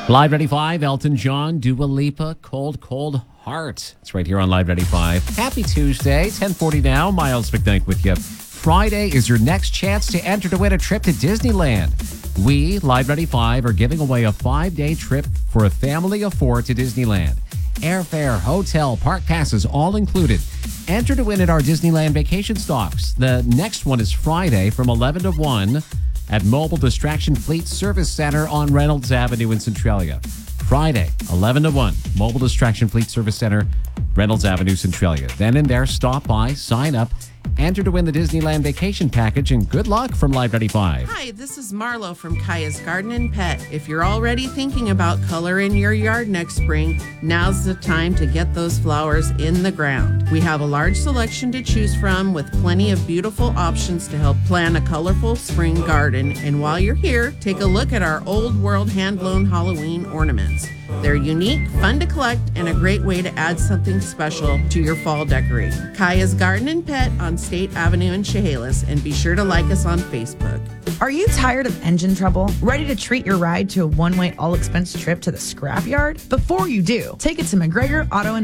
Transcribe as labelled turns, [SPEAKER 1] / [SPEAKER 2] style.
[SPEAKER 1] Live 95, Elton John, Dua Lipa, Cold, Cold Heart. It's right here on Live 95. Happy Tuesday, 10:40 now. Miles McKnight with you. Friday is your next chance to enter to win a trip to Disneyland. We, Live 95, are giving away a 5-day trip for a family of 4 to Disneyland. Airfare, hotel, park passes, all included. Enter to win at our Disneyland vacation stops. The next one is Friday from 11 to 1 at Mobile Distraction Fleet Service Center on Reynolds Avenue in Centralia. Friday, 11 to 1, Mobile Distraction Fleet Service Center, Reynolds Avenue, Centralia. Then in there, stop by, sign up, enter to win the Disneyland vacation package, and good luck from Live 95.
[SPEAKER 2] Hi, this is Marlo from Kaya's Garden and Pet. If you're already thinking about color in your yard next spring, now's the time to get those flowers in the ground. We have a large selection to choose from with plenty of beautiful options to help plan a colorful spring garden. And while you're here, take a look at our Old World hand-blown Halloween ornaments. They're unique, fun to collect, and a great way to add something special to your fall decorating. Kaya's Garden and Pet on State Avenue in Chehalis, and be sure to like us on Facebook.
[SPEAKER 3] Are you tired of engine trouble? Ready to treat your ride to a one-way all-expense trip to the scrapyard? Before you do, take it to McGregor Auto and